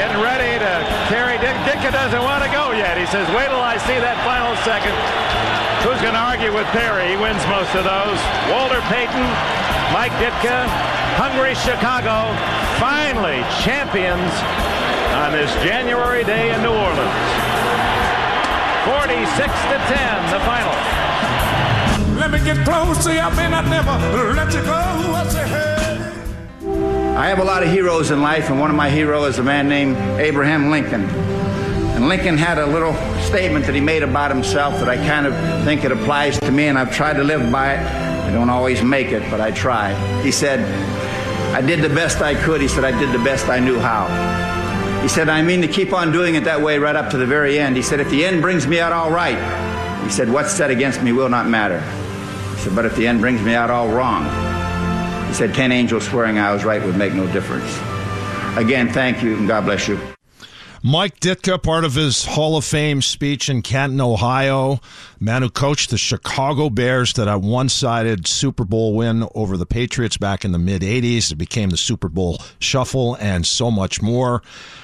getting ready to carry. Ditka doesn't want to go yet. He says, wait till I see that final second. Who's going to argue with Perry? He wins most of those. Walter Payton, Mike Ditka, hungry Chicago, finally champions on this January day in New Orleans. 46-10, the final. Let me get close to you. I may not never let you go. I say, hey. I have a lot of heroes in life, and one of my heroes is a man named Abraham Lincoln. And Lincoln had a little statement that he made about himself that I kind of think it applies to me, and I've tried to live by it. I don't always make it, but I try. He said, I did the best I could. He said, I did the best I knew how. He said, I mean to keep on doing it that way right up to the very end. He said, if the end brings me out all right, he said, what's said against me will not matter. He said, but if the end brings me out all wrong, he said, 10 angels swearing I was right would make no difference. Again, thank you, and God bless you. Mike Ditka, part of his Hall of Fame speech in Canton, Ohio, man who coached the Chicago Bears to that one-sided Super Bowl win over the Patriots back in the mid-'80s. It became the Super Bowl Shuffle and so much more.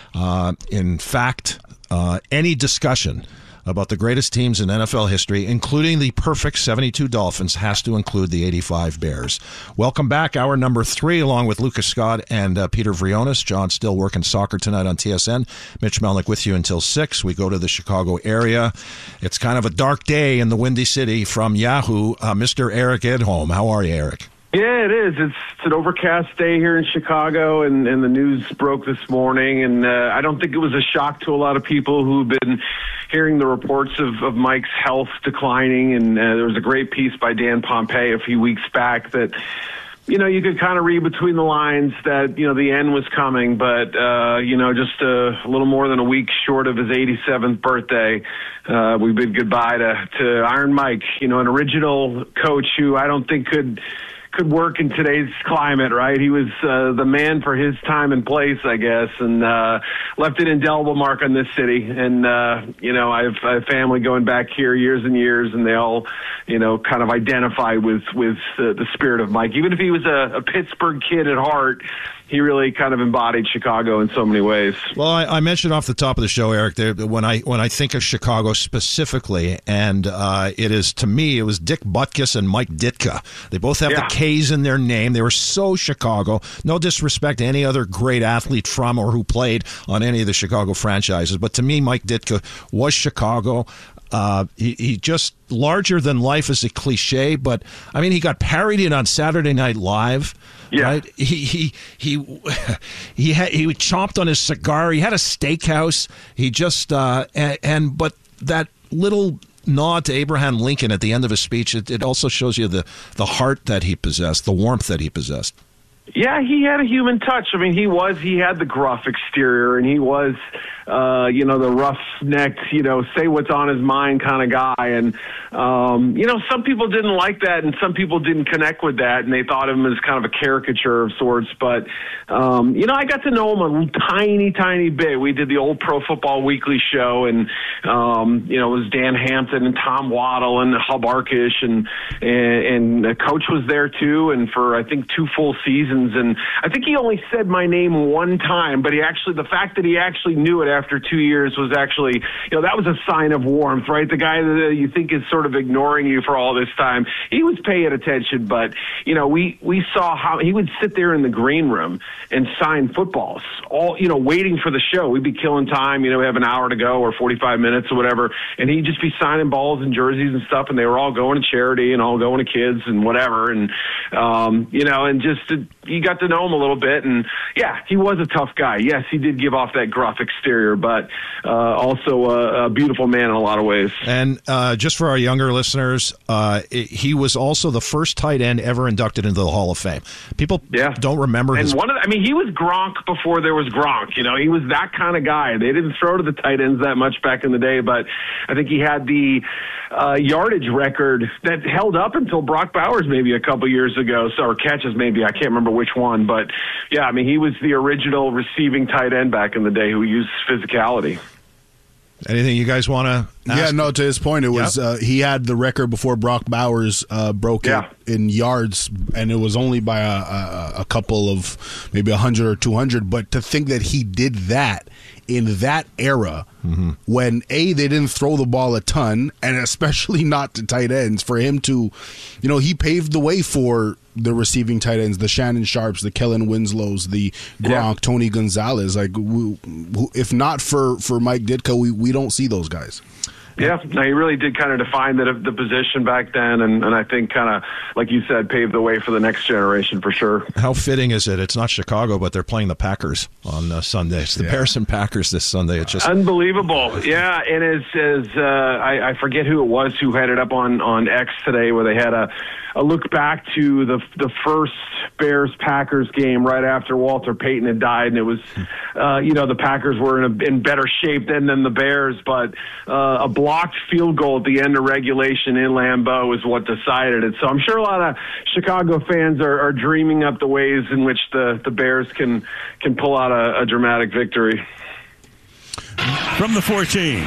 In fact, any discussion about the greatest teams in NFL history, including the perfect 72 Dolphins, has to include the 85 Bears. Welcome back. Hour number 3, along with Lucas Scott and Peter Vrionis. John still working soccer tonight on TSN. Mitch Melnick with you until 6. We go to the Chicago area. It's kind of a dark day in the Windy City. From Yahoo, Mr. Eric Edholm. How are you, Eric? Yeah, it is. It's an overcast day here in Chicago, and the news broke this morning, and I don't think it was a shock to a lot of people who've been hearing the reports of Mike's health declining, and there was a great piece by Dan Pompei a few weeks back that, you know, you could kind of read between the lines that, you know, the end was coming, but, you know, just a little more than a week short of his 87th birthday, we bid goodbye to Iron Mike, you know, an original coach who I don't think could work in today's climate, right? He was the man for his time and place, I guess, and left an indelible mark on this city. And, you know, I have family going back here years and years, and they all, you know, kind of identify with the spirit of Mike. Even if he was a Pittsburgh kid at heart, he really kind of embodied Chicago in so many ways. Well, I mentioned off the top of the show, Eric, when I think of Chicago specifically, and it is, to me, it was Dick Butkus and Mike Ditka. They both have the K's in their name. They were so Chicago. No disrespect to any other great athlete from or who played on any of the Chicago franchises, but to me, Mike Ditka was Chicago. He just larger than life is a cliche, but I mean, he got parodied on Saturday Night Live. Yeah. Right? He chomped on his cigar. He had a steakhouse. He just but that little nod to Abraham Lincoln at the end of his speech, it also shows you the heart that he possessed, the warmth that he possessed. Yeah, he had a human touch. I mean, he had the gruff exterior, and he was, you know, the rough-necked, you know, say what's on his mind kind of guy. And, you know, some people didn't like that, and some people didn't connect with that, and they thought of him as kind of a caricature of sorts. But, you know, I got to know him a tiny, tiny bit. We did the old Pro Football Weekly show, and, you know, it was Dan Hampton and Tom Waddle and Hub Arkish, and the coach was there, too, and for, I think, 2 full seasons. And I think he only said my name one time, but the fact that he actually knew it after 2 years was actually, you know, that was a sign of warmth, right? The guy that you think is sort of ignoring you for all this time, he was paying attention, but, you know, we saw how he would sit there in the green room and sign footballs, all, you know, waiting for the show. We'd be killing time, you know, we have an hour to go or 45 minutes or whatever, and he'd just be signing balls and jerseys and stuff, and they were all going to charity and all going to kids and whatever, and, you know, and just you got to know him a little bit, and yeah, he was a tough guy. Yes, he did give off that gruff exterior, but also a beautiful man in a lot of ways. And just for our younger listeners, he was also the first tight end ever inducted into the Hall of Fame. People don't remember his. And I mean, he was Gronk before there was Gronk. You know, he was that kind of guy. They didn't throw to the tight ends that much back in the day, but I think he had the yardage record that held up until Brock Bowers maybe a couple years ago, or catches maybe. I can't remember which one, but yeah, I mean, he was the original receiving tight end back in the day who used physicality. Anything you guys want to ask? Yeah, no, to his point, it was he had the record before Brock Bowers broke it in yards, and it was only by a couple of maybe 100 or 200. But to think that he did that in that era when, A, they didn't throw the ball a ton, and especially not to tight ends, for him to, he paved the way for the receiving tight ends, the Shannon Sharps, the Kellen Winslows, the Gronk, Tony Gonzalez. Like, if not for Mike Ditka, we don't see those guys. Yeah, no, he really did kind of define the position back then, and I think kind of, like you said, paved the way for the next generation for sure. How fitting is it? It's not Chicago, but they're playing the Packers on Sunday. It's the Bears and Packers this Sunday. It's just unbelievable. Yeah, and as I forget who it was who had it up on X today, where they had a look back to the first Bears-Packers game right after Walter Payton had died, and it was, the Packers were in better shape than the Bears, but a blocked field goal at the end of regulation in Lambeau is what decided it. So I'm sure a lot of Chicago fans are dreaming up the ways in which the Bears can pull out a dramatic victory. From the 14.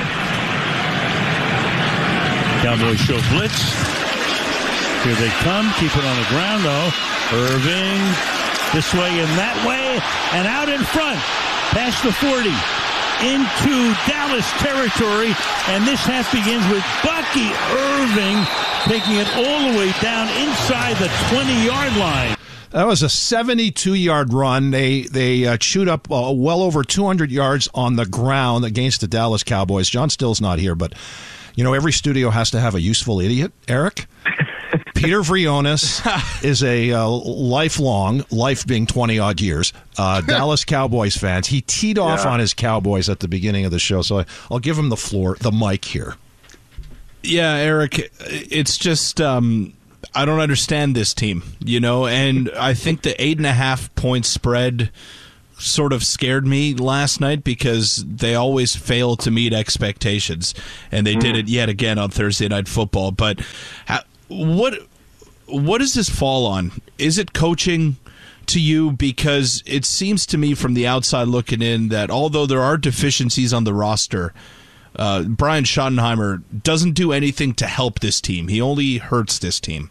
Cowboys show blitz. Here they come. Keep it on the ground, though. Irving this way and that way. And out in front. Past the 40. Into Dallas territory. And this half begins with Bucky Irving taking it all the way down inside the 20-yard line. That was a 72-yard run. They chewed up well over 200 yards on the ground against the Dallas Cowboys. John Still's not here, but, every studio has to have a useful idiot, Eric. Peter Vrionis is a life being 20-odd years, Dallas Cowboys fans. He teed off on his Cowboys at the beginning of the show, so I'll give him the mic here. Yeah, Eric, it's just I don't understand this team, and I think the 8.5 point spread sort of scared me last night because they always fail to meet expectations, and they did it yet again on Thursday Night Football. But what does this fall on? Is it coaching to you? Because it seems to me from the outside looking in that although there are deficiencies on the roster, Brian Schottenheimer doesn't do anything to help this team. He only hurts this team.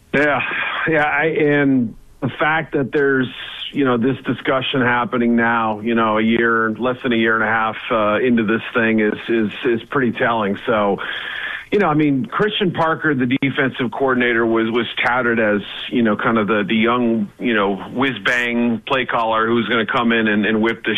And the fact that there's this discussion happening now, less than a year and a half into this thing is pretty telling. So, Christian Parker, the defensive coordinator, was touted as, kind of the young, whiz-bang play caller who's going to come in and whip this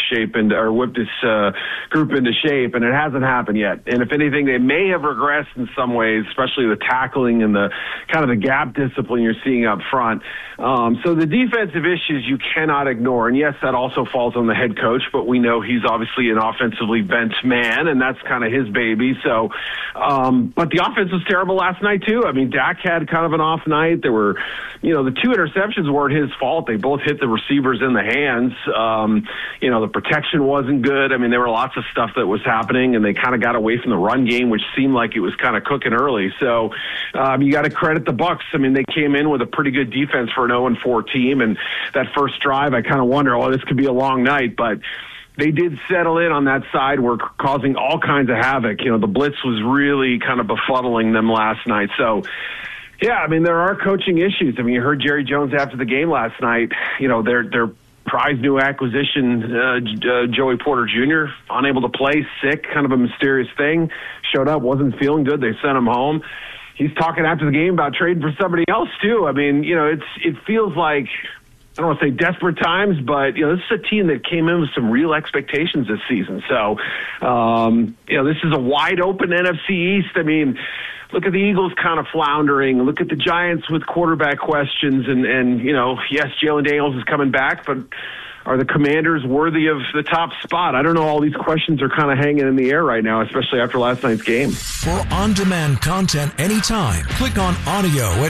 group into shape, and it hasn't happened yet. And if anything, they may have regressed in some ways, especially the tackling and the kind of the gap discipline you're seeing up front. So the defensive issues you cannot ignore. And yes, that also falls on the head coach, but we know he's obviously an offensively bent man, and that's kind of his baby. So, but the offense was terrible last night, too. I mean, Dak had kind of an off night. There were, the 2 interceptions weren't his fault. They both hit the receivers in the hands. The protection wasn't good. I mean, there were lots of stuff that was happening, and they kind of got away from the run game, which seemed like it was kind of cooking early. So you got to credit the Bucs. I mean, they came in with a pretty good defense for an 0-4 team, and that first drive, I kind of wonder, this could be a long night, but they did settle in on that side, were causing all kinds of havoc. The blitz was really kind of befuddling them last night. So, yeah, I mean, there are coaching issues. I mean, you heard Jerry Jones after the game last night. Their prize new acquisition, Joey Porter Jr., unable to play, sick, kind of a mysterious thing. Showed up, wasn't feeling good. They sent him home. He's talking after the game about trading for somebody else, too. I mean, it feels like, I don't want to say desperate times, but, this is a team that came in with some real expectations this season. So, this is a wide open NFC East. I mean, look at the Eagles kind of floundering. Look at the Giants with quarterback questions. And yes, Jalen Daniels is coming back, but are the Commanders worthy of the top spot? I don't know. All these questions are kind of hanging in the air right now, especially after last night's game. For on-demand content anytime, click on audio at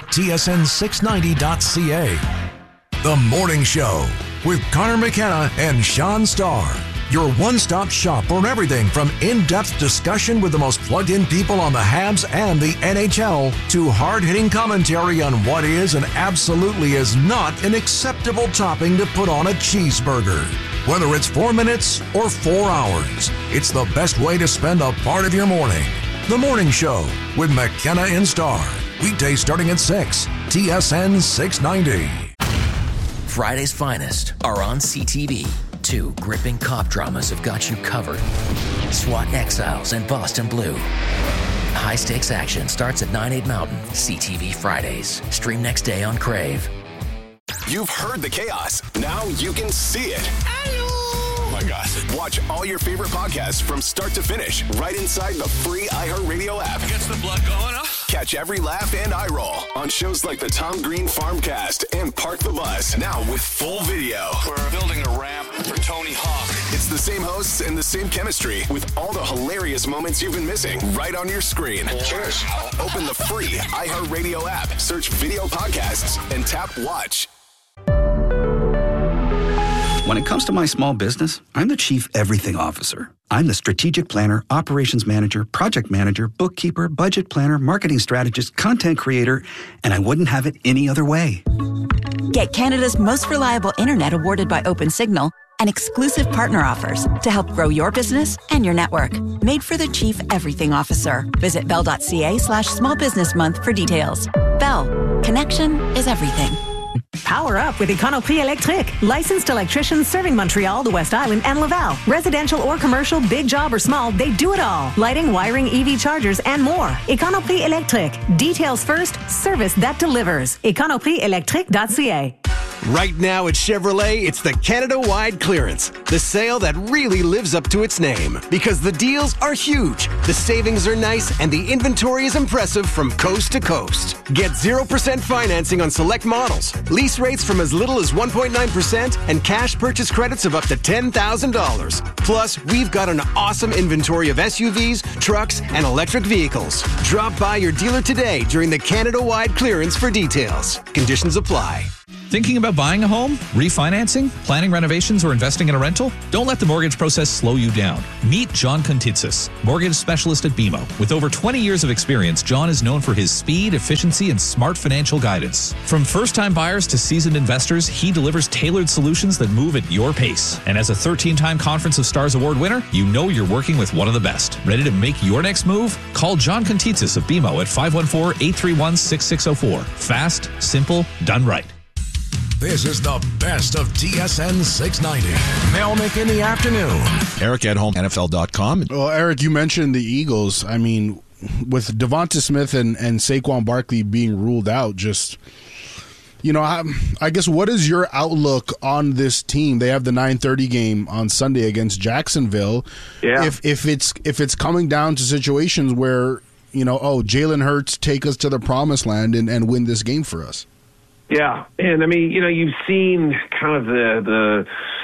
tsn690.ca. The Morning Show with Connor McKenna and Sean Starr. Your one-stop shop for everything from in-depth discussion with the most plugged-in people on the Habs and the NHL to hard-hitting commentary on what is and absolutely is not an acceptable topping to put on a cheeseburger. Whether it's 4 minutes or 4 hours, it's the best way to spend a part of your morning. The Morning Show with McKenna and Star. Weekdays starting at 6. TSN 690. Friday's finest are on CTV. 2 gripping cop dramas have got you covered. SWAT Exiles and Boston Blue. High-stakes action starts at 9/8 Mountain. CTV Fridays. Stream next day on Crave. You've heard the chaos. Now you can see it. Oh my God. Watch all your favorite podcasts from start to finish right inside the free iHeartRadio app. Gets the blood going, huh? Catch every laugh and eye roll on shows like the Tom Green Farmcast and Park the Bus. Now with full video. We're building a ramp for Tony Hawk. It's the same hosts and the same chemistry with all the hilarious moments you've been missing right on your screen. Cheers. Open the free iHeartRadio app, search video podcasts, and tap watch. When it comes to my small business, I'm the Chief Everything Officer. I'm the strategic planner, operations manager, project manager, bookkeeper, budget planner, marketing strategist, content creator, and I wouldn't have it any other way. Get Canada's most reliable internet awarded by OpenSignal and exclusive partner offers to help grow your business and your network. Made for the Chief Everything Officer. Visit bell.ca/small business month for details. Bell. Connection is everything. Power up with Econoprix Électrique. Licensed electricians serving Montreal, the West Island, and Laval. Residential or commercial, big job or small, they do it all. Lighting, wiring, EV chargers, and more. Econoprix Électrique. Details first, service that delivers. EconoprixElectrique.ca. Right now at Chevrolet, it's the Canada-wide clearance. The sale that really lives up to its name. Because the deals are huge, the savings are nice, and the inventory is impressive from coast to coast. Get 0% financing on select models. Lease rates from as little as 1.9% and cash purchase credits of up to $10,000. Plus, we've got an awesome inventory of SUVs, trucks, and electric vehicles. Drop by your dealer today during the Canada-wide clearance for details. Conditions apply. Thinking about buying a home, refinancing, planning renovations, or investing in a rental? Don't let the mortgage process slow you down. Meet John Contitsis, mortgage specialist at BMO. With over 20 years of experience, John is known for his speed, efficiency, and smart financial guidance. From first-time buyers to seasoned investors, he delivers tailored solutions that move at your pace. And as a 13-time Conference of Stars Award winner, you know you're working with one of the best. Ready to make your next move? Call John Contitsis of BMO at 514-831-6604. Fast, simple, done right. This is the best of TSN 690. Melnick in the afternoon. Eric at home, NFL.com. Well, Eric, you mentioned the Eagles. I mean, with Devonta Smith and Saquon Barkley being ruled out, just, you know, I guess what is your outlook on this team? They have the 9:30 game on Sunday against Jacksonville. Yeah. If it's coming down to situations where, you know, Jalen Hurts, take us to the promised land and win this game for us. Yeah, and I mean, you know, you've seen kind of the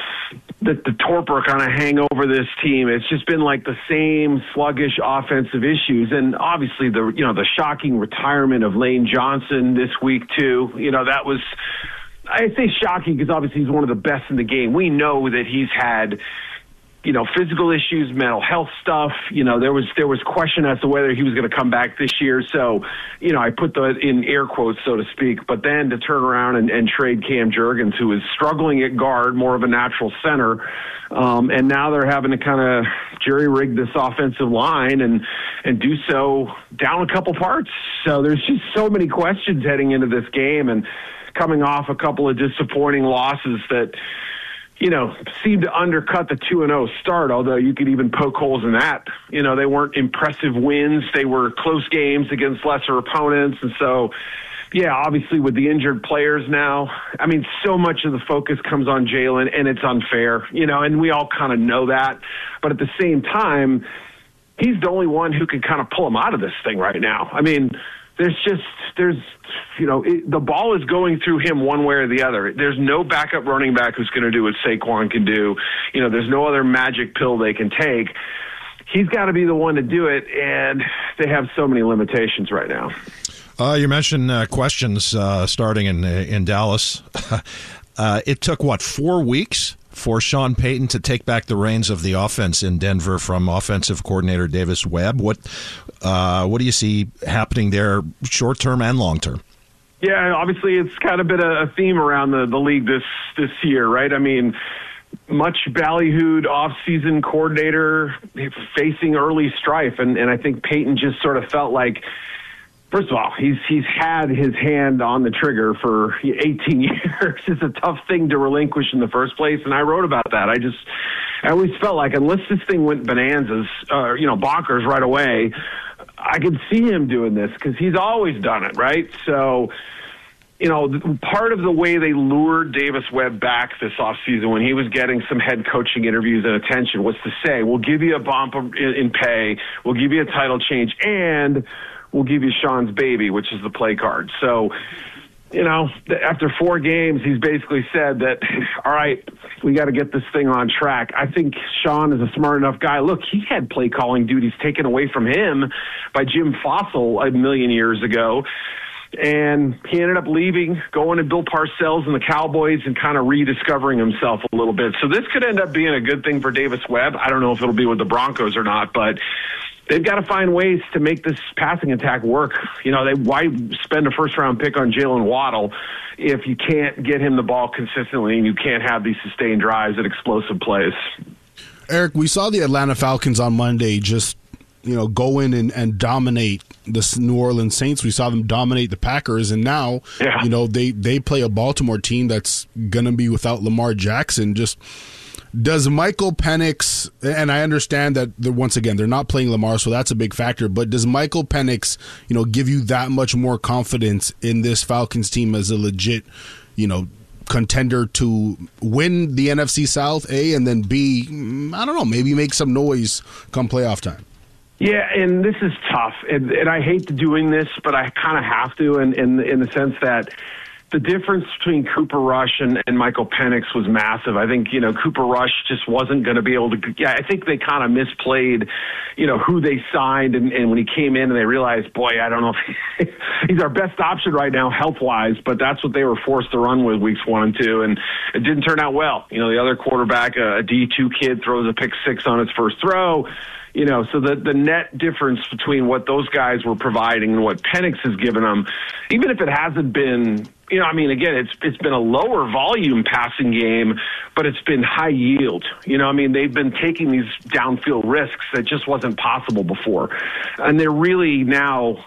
torpor kind of hang over this team. It's just been like the same sluggish offensive issues, and obviously the shocking retirement of Lane Johnson this week too. You know, that was, I say shocking because obviously he's one of the best in the game. We know that he's had, you know, physical issues, mental health stuff. You know, there was question as to whether he was going to come back this year. So, you know, I put that in air quotes, so to speak. But then to turn around and trade Cam Jurgens, who is struggling at guard, more of a natural center, and now they're having to kind of jerry-rig this offensive line and do so down a couple parts. So there's just so many questions heading into this game, and coming off a couple of disappointing losses that, you know, seemed to undercut the 2-0 start, although you could even poke holes in that. You know, they weren't impressive wins. They were close games against lesser opponents. And so, yeah, obviously with the injured players now, I mean, so much of the focus comes on Jalen, and it's unfair, you know, and we all kind of know that. But at the same time, he's the only one who can kind of pull him out of this thing right now. I mean, the ball is going through him one way or the other. There's no backup running back who's going to do what Saquon can do. You know, there's no other magic pill they can take. He's got to be the one to do it, and they have so many limitations right now. You mentioned questions starting in Dallas. It took, 4 weeks for Sean Payton to take back the reins of the offense in Denver from offensive coordinator Davis Webb. What do you see happening there, short term and long term? Yeah, obviously it's kind of been a theme around the league this year, right? I mean, much ballyhooed off-season coordinator facing early strife, and I think Peyton just sort of felt like, first of all, he's had his hand on the trigger for 18 years. It's a tough thing to relinquish in the first place, and I wrote about that. I always felt like unless this thing went bananas, bonkers right away, I could see him doing this because he's always done it, right? So, part of the way they lured Davis Webb back this offseason when he was getting some head coaching interviews and attention was to say, we'll give you a bump in pay, we'll give you a title change, and we'll give you Sean's baby, which is the play card. So, after 4 games, he's basically said that, all right, we got to get this thing on track. I think Sean is a smart enough guy. Look, he had play calling duties taken away from him by Jim Fossil a million years ago. And he ended up leaving, going to Bill Parcells and the Cowboys and kind of rediscovering himself a little bit. So this could end up being a good thing for Davis Webb. I don't know if it'll be with the Broncos or not, but they've got to find ways to make this passing attack work. Why spend a first-round pick on Jalen Waddle if you can't get him the ball consistently and you can't have these sustained drives and explosive plays? Eric, we saw the Atlanta Falcons on Monday just go in and dominate the New Orleans Saints. We saw them dominate the Packers, and now, they play a Baltimore team that's going to be without Lamar Jackson. Just does Michael Penix, and I understand that once again they're not playing Lamar, so that's a big factor. But does Michael Penix, give you that much more confidence in this Falcons team as a legit, contender to win the NFC South, A, and then B, I don't know, maybe make some noise come playoff time? Yeah, and this is tough, and I hate doing this, but I kind of have to, in the sense that the difference between Cooper Rush and Michael Penix was massive. I think, Cooper Rush just wasn't going to be able to. Yeah, I think they kind of misplayed, who they signed, and when he came in and they realized, boy, I don't know if he's our best option right now health-wise, but that's what they were forced to run with weeks 1 and 2, and it didn't turn out well. The other quarterback, a D2 kid, throws a pick 6 on his first throw. So the net difference between what those guys were providing and what Penix has given them, even if it hasn't been, again, it's been a lower volume passing game, but it's been high yield. They've been taking these downfield risks that just wasn't possible before. And they're really now